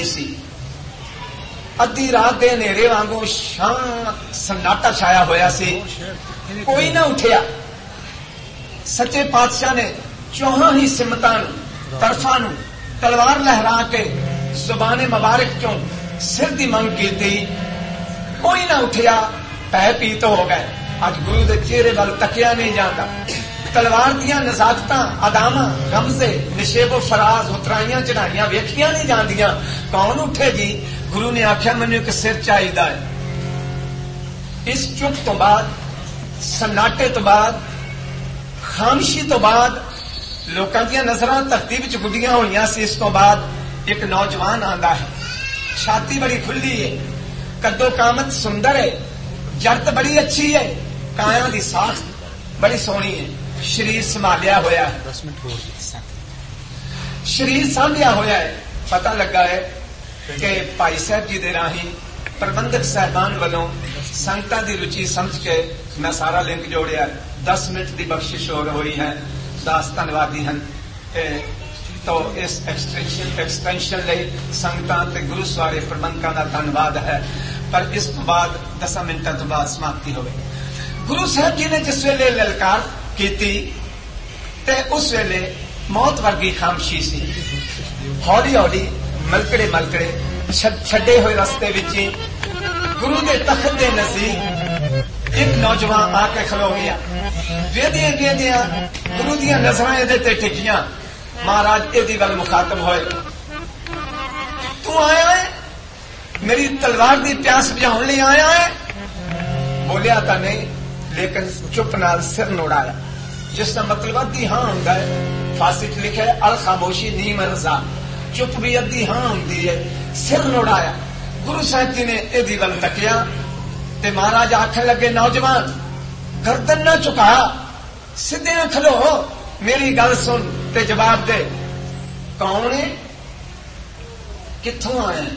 ہوئی سی. ادھی رات دے ہنیرے وانگوں شان سناٹا چھایا ہویا سی. کوئی نہ اٹھیا. سچے پادشاہ نے چوہاں ہی سمتاں طرفاں تلوار لہرا کے زبان مبارک چوں سر دی منگ کی. کوئی نہ اٹھیا. پے پیت ہو گئے. اج گرو دے چہرے وال تکیا نہیں جاتا. تلوار دیا نزاکتاں اداماں رمزے نشیب و فراز اترائیاں چڑھائیاں ویکھیاں نہیں جاندیاں. کون اٹھے جی؟ گرو نے آخیا مینوں ایک سر چاہیے ہے. اس چپ تو بعد سناٹے تو بعد خاموشی تو بعد لوکاں دیا نظراں تختی وچ گڈیاں ہوئیاں سی. اس تو بعد ایک نوجوان آندا ہے. چھاتی بڑی کھلی ہے, قدو قامت سندر ہے, جرت بڑی اچھی ہے, کایاں دی ساخت بڑی سونی ہے, شریر سنبھالیا ہویا ہے, شریر سانبھیا ہویا ہے. پتہ لگا ہے کہ بھائی صاحب جی دے راہیں پربندک صاحبان والوں سنگتاں دی رچی سمجھ کے میں سارا لنک جوڑیا. 10 منٹ دی بخشش ہو ہوئی ہے. داستان وادی ہیں تو اس ایکسٹینشن لئی سنگتاں تے گرو سوارے پربندکاں دا دھنواد ہے. پر اس تو بعد 10 منٹاں تو بعد سماپتی ہوئے. گرو صاحب جی نے جس ویلے للکار کیتی تے اس ویلے موت ورگی خاموشی سی. ہولی ہولی ملکڑے ملکڑے چھڈے ہوئے رستے وچ گرو دے تخت دے نزدیک ایک نوجوان آ کے کھلو گیا. ویدیاں ویدیاں گرو دیاں نظراں ادھے تے ٹکیاں. مہاراج ادھی ول مخاطب ہوئے. تو آیا ہے میری تلوار دی پیاس بجھاؤن لئی آیا ہے؟ بولیا تا نہیں لیکن چپ نال سر نوڑایا. جس کا مطلب ادھی ہاں ہوندا ہے. فارسی چ لکھا ہے الخاموشی نیم رضا. چپ بھی ادھی ہاں ہوندی ہے. سر نوڑایا. گرو صاحب جی نے ادھی ول تکیا تے مہاراج آکھن لگے نوجوان گردن نہ چکا, سیدھے نہ کھلو, میری گل سن تے جواب دے. کون ہے؟ کتھوں آیا ہے؟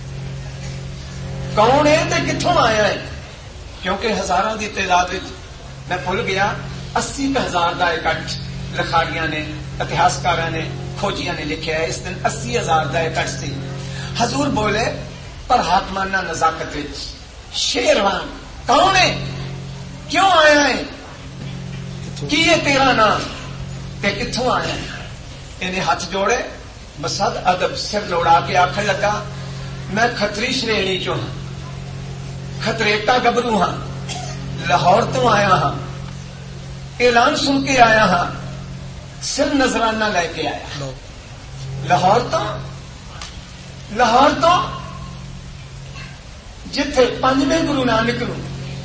کون ہے تے کتھوں آیا ہے؟ کیونکہ ہزاراں دی تعداد میں بھول گیا 80,000 کا اکٹھ لکھاریاں نے اتہاسکاراں نے کھوجیاں نے لکھا ہے. اس دن 80,000 کا اکٹھ سی. حضور بولے پر حاکمانہ نزاکت وچ شیروان کون ہے؟ کیوں آیا ہے؟ کی ہے تیرا نام تے کتھوں آیا ہے؟ انہیں ہاتھ جوڑے بسد ادب سر لوڑا کے آخر لگا میں کھتری شریणी چوں ہاں, کھتریٹا گبرو ہاں, لاہور تو آیا ہاں, اعلان سن کے آیا ہاں, سر نذرانہ لے کے آیا. لاہور تو جتھے 5ویں گرو نانک نو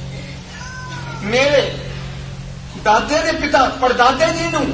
میرے دادے دے پتا پردادے جی نو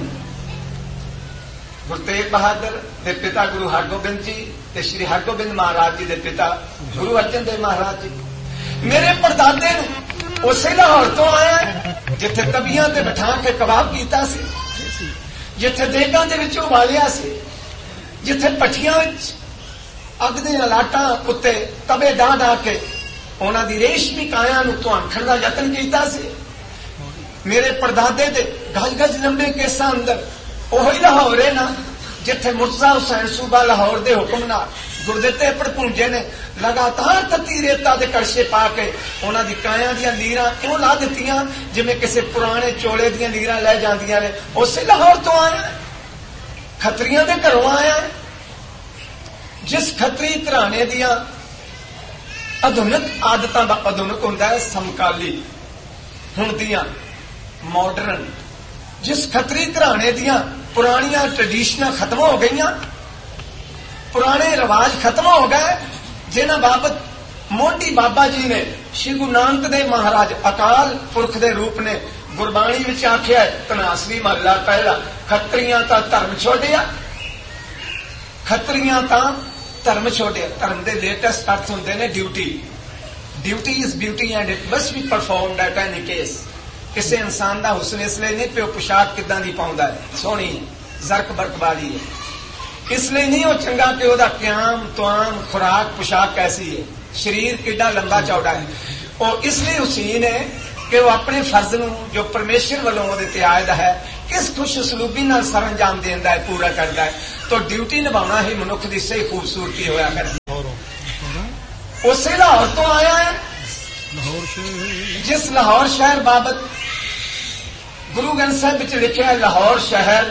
گرو تیغ بہادر دے پتا گرو ہرگوبند جی تے شری ہرگوبند مہاراج جی دے پتا گرو ارجن دیو مہاراج جی میرے پردادے نو اسی لاہور تو آیا ہے جتھے تبیاں تے بٹھا کے کباب کیتا سی, جتھے دیگاں دے وچ ابالیا سی, جتھے پٹھیاں وچ اگ دے لاٹاں اتے تبے ڈا ڈا کے انہاں دی ریشمی کایاں نو تھانکھن دا یتن کیتا سی. میرے پردادے دے گج گج لمبے کیساں اندر وہی لاہور ہے نا جتھے مرزا حسین صوبہ لاہور دے حکم نال گردتے پڑ پونجے نے لگاتار تتی ریتا دے کڑشے پا کے انہاں دی کایاں دیاں لیراں کیوں لا دتیاں جویں کسے پرانے چولے دیاں لیراں لے جاندیاں نے. اسی لاہور تو آیا ہے, کھتریاں دے گھروں آیا ہے. جس کھتری گھرانے دیاں آدھنک عادتاں دا آدھنک ہوندا ہے سمکالی ہن دیاں ماڈرن. جس کھتری گھرانے دیاں پرانیاں ٹریڈیشناں ختم ہو گئیاں, پرانے رواج ختم ہو گئے جنہاں بابت مونڈی بابا جی نے شری گرو نانک دیو مہاراج اکال پرخ دے روپ نے گربانی وچ آکھیا ہے تناسوی محلہ پہلا کھتریاں تا دھرم چھوڑیا, کھتریاں تا دھرم چھوڑیا. دھرم دے لیٹسٹ ارتھ ہوندے نے duty. Duty is beauty and it must be performed at any case. کسی انسان دا حسن اس لیے نہیں پہ پوشاک کداں دی پاؤندا ہے, سونی زرک برک والی ہے, اس لیے نہیں وہ چنگا کہ وہ قیام توام خوراک پوشاک کیسی ہے, شریر کڈا لمبا چوڑا ہے. وہ اس لیے حسین ہے کہ وہ اپنے فرض نو جو پرمیشور والوں وہ تے عائد ہے کس خوش اسلوبی نال سر انجام دیندا ہے, پورا کردا ہے. تو ڈیوٹی نبھاؤنا ہی منکھ دی صحیح خوبصورتی ہویا کرتی. اسی لاہور تو آیا ہے جس لاہور شہر بابت گرو گرنتھ صاحب وچ لکھیا ہے لاہور شہر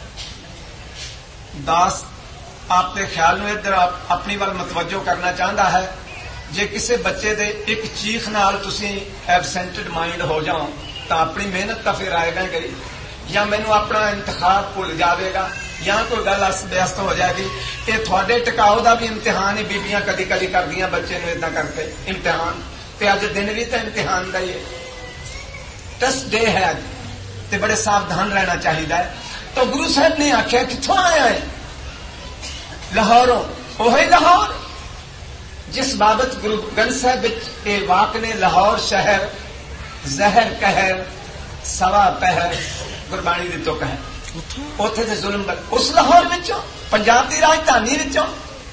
داس آپ کے خیال میں ادھر اپنی وال متوجہ کرنا چاہتا ہے جے کسی بچے دے ایک چیخ نال تسی ایبسینٹڈ مائنڈ ہو جاؤ تو اپنی محنت کا پھر آئے گا گئی یا مینو اپنا انتخاب بھول جاوے گا یا کوئی گل اس بیست ہو جائے گی. یہ تھوڑے ٹکاؤ کا بھی امتحان ہی بیبیاں کدی کدی کردیاں بچے نو اداں کر کے امتحان تے اج دن بھی تو امتحان کا ہی ہے ٹیسٹ ڈے ہے اج تے بڑے ساودھان رہنا چاہیے. تو گرو صاحب نے آخیا کتوں آیا ہے لاہوروں وہی لاہور جس بابت گرو گرنتھ صاحب یہ واق نے لاہور شہر زہر قہر سوا پہر گربانی دی تو کہے اوتھے تے ظلم اس لاہور وچوں پنجاب دی راجدھانی وچوں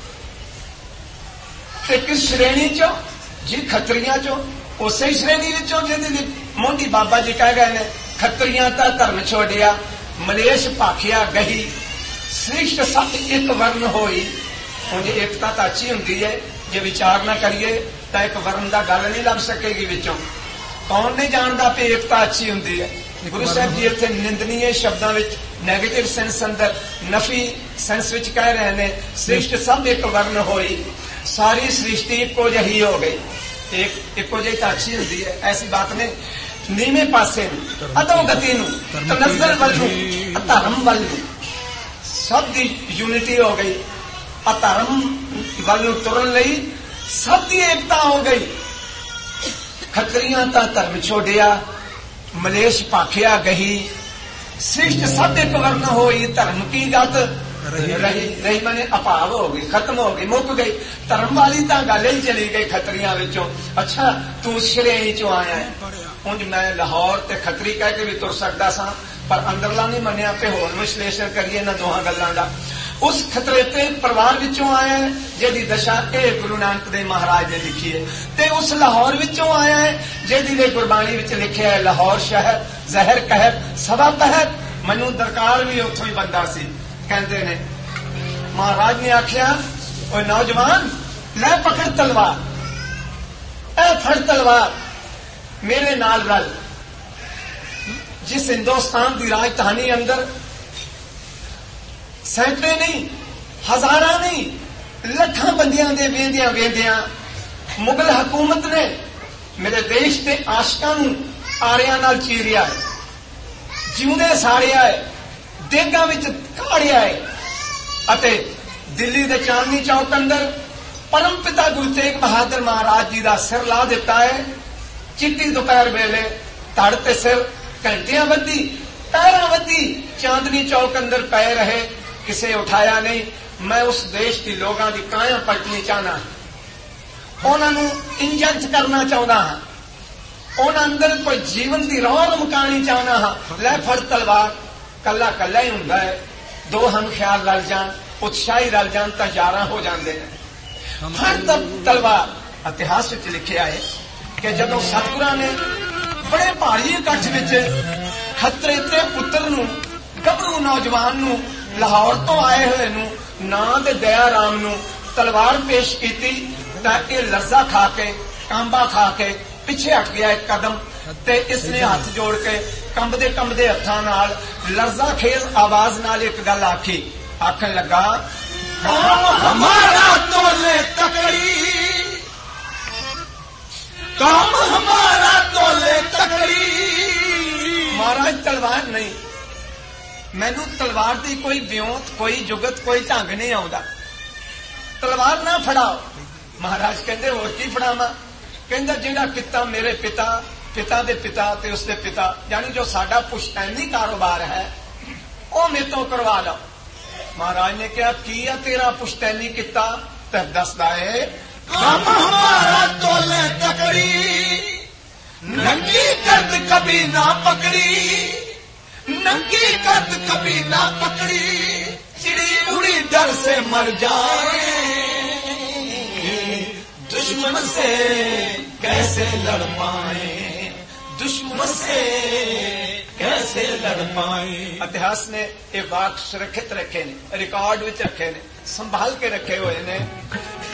تے کس شرینی چوں جی کھتریاں چوں اسی شرینی وچوں جے مونڈی بابا جی کہہ گئے نے کھتریاں تا دھرم چھوڑیا ملیش پاکھیا گہی سرشٹ سب ایک ورن ہوئی. ہوں جی ایکتا تو اچھی ہوندی ہے جے وچار نہ کریے تو ایک ورن دا گل نہیں لب سکے گی وچوں. کون نہیں جانتا پہ ایکتا اچھی ہوندی ہے. گرو صاحب جی اتنے نندنی شبدوں نیگیٹو سینس اندر نفی سینس وچ کہہ رہے ہیں سرشٹ سب ایک ورن ہوئی ساری سرشٹی ایکو جہی ہو گئی. ایکو جہی تو اچھی ہوندی ہے ایسی بات نہیں. نیویں پاسے ادو گتی تنزل ولو دھرم ولو سب دی یونٹی ہو گئی. دھرم ولو ترن لئی سب دی ایکتا ہو گئی. کھتریاں تا دھرم چھوڑیا ملیش پاکھیا گہی سرشٹ سب ایک ورن ہوئی. دھرم کی گت رہی میں اپاو ہو گئی ختم ہو گئی مک گئی. دھرم والی تو گل ہی چلی گئی کھتریاں وچوں. اچھا تو شرینی چوں آیا ہے. انج میں لاہور تے کھتری کہہ کے بھی تر سکتا سا پر اندرلا نہیں منیا پہ ہور وشلیشن کریے انہاں دوہاں گلاں دا. اس خطرے تے پروار وچوں آیا ہے جہی دشا اے گرو نانک دیو مہاراج نے لکھی ہے. تے اس لاہور وچوں آیا ہے جہی نے گربانی وچ لکھیا ہے لاہور شہر زہر قہر سوا پہر. مینوں درکار بھی اتوں ہی بندہ سی کہندے نے مہاراج نے آخیا اوے نوجوان لے پکڑ تلوار اے پھڑ تلوار میرے نال رل. جس ہندوستان دی راجدھانی اندر سینکڑے نہیں ہزاراں نہیں لکھاں بندیاں دے ویندیاں ویندیاں مغل حکومت نے میرے دیش کے عاشقاں نوں آریاں نال چیریا ہے جیوندے ساڑیا ہے دیگاں وچ کاڑیا ہے اتے دلی دے چاندنی چوک اندر پرم پتا گرو تیگ بہادر مہاراج جی دا سر لا دیتا ہے. چٹی دوپہر ویلے تڑ تے سر گھنٹیاں ودی پیراں ودی چاندنی چوک اندر پے رہے کسے اٹھایا نہیں. میں اس دیش کی لوگاں دی کایاں پلٹنی چاہنا انہاں نوں انجنٹ کرنا چاہنا ہاں انہاں اندر کوئی جیون دی روح مکانی چاہنا ہاں. لے پھڑ تلوار کلا کلا ہی ہوندا ہے دو ہم خیال رل جان اتشاہی رل جان تا 11 ہو جاندے ہیں. پھڑ تلوار اتہاس وچ لکھیا ہے کہ جدو ستگراں نے بڑے بھاری اکٹھ وچ کھترے تے پتر نو گبرو نوجوان نو لاہور تو آئے ہوئے نو نام تے دیا رام نو تلوار پیش کیتی تاکہ لرزہ کھا کے کانبا کھا کے پیچھے ہٹ گیا ایک قدم تے اس نے ہاتھ جوڑ کے کمبدے ہتھاں نال لرزہ خیز آواز نال ایک گل آکھی. آکھن لگا ہمارا تولے تکڑی کام ہمارا تولے تکڑی. مہاراج تلوار نہیں مینوں تلوار دی کوئی بیونت کوئی جگت کوئی ڈھنگ نہیں آؤں تلوار نہ پھڑاؤ. مہاراج کہندے ہور کی پھڑاواں. کہندا جہاں کتا میرے پتا دے پتا تے اس دے پتا یعنی جو ساڈا پشتینی کاروبار ہے وہ میرے تو کروا لو. مہاراج نے کہا کی ہے تیرا پشتینی کتا تے دسدا ہے کام ہمارا تولے تکڑی ننگی کرد کبھی نہ پکڑی ننگی کرد کبھی نہ پکڑی چڑی اڑی ڈر سے مر جائے دشمن سے کیسے لڑ پائیں دشمن سے کیسے لڑ پائیں. اتہاس نے یہ واقع سرکھت رکھے نے ریکارڈ وچ رکھے نے سنبھال کے رکھے ہوئے نے.